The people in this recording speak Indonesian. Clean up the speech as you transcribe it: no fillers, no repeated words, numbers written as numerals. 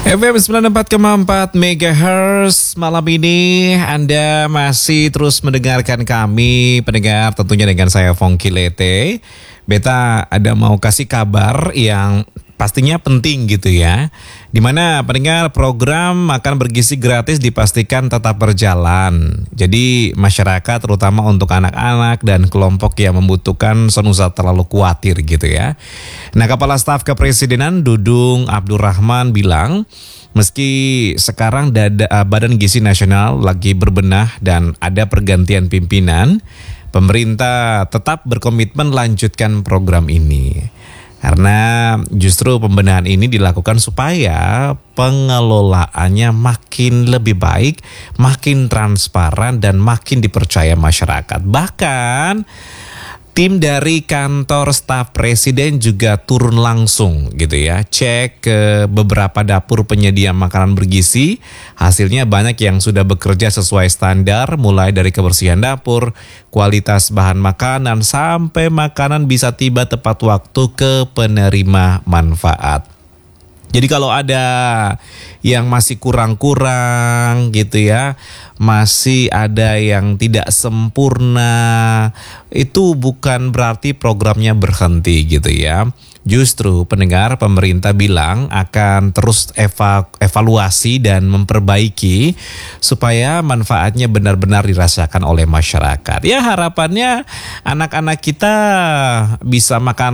FM 94,4 MHz. Malam ini Anda masih terus mendengarkan kami, pendengar, tentunya dengan saya Fongki Lete. Beta ada mau kasih kabar yang pastinya penting gitu ya, dimana pendengar program makan bergizi gratis dipastikan tetap berjalan. Jadi masyarakat terutama untuk anak-anak dan kelompok yang membutuhkan usah terlalu khawatir gitu ya. Nah, Kepala Staf Kepresidenan Dudung Abdurrahman bilang, meski sekarang Badan Gizi Nasional lagi berbenah dan ada pergantian pimpinan, pemerintah tetap berkomitmen lanjutkan program ini. Karena justru pembenahan ini dilakukan supaya pengelolaannya makin lebih baik, makin transparan dan makin dipercaya masyarakat. Bahkan tim dari kantor staf presiden juga turun langsung gitu ya, cek ke beberapa dapur penyedia makanan bergizi. Hasilnya banyak yang sudah bekerja sesuai standar, mulai dari kebersihan dapur, kualitas bahan makanan, sampai makanan bisa tiba tepat waktu ke penerima manfaat. Jadi kalau ada yang masih kurang-kurang gitu ya, masih ada yang tidak sempurna, itu bukan berarti programnya berhenti gitu ya. Justru pendengar, pemerintah bilang akan terus evaluasi dan memperbaiki supaya manfaatnya benar-benar dirasakan oleh masyarakat. Ya, harapannya anak-anak kita bisa makan